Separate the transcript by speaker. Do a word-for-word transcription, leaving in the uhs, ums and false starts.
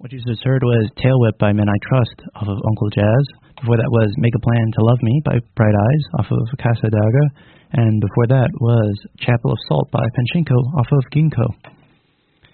Speaker 1: What you just heard was Tail Whip by Men I Trust off of Uncle Jazz. Before that was Make a Plan to Love Me by Bright Eyes off of Casa Daga. And before that was Chapel of Salt by Pachinko off of Ginkgo.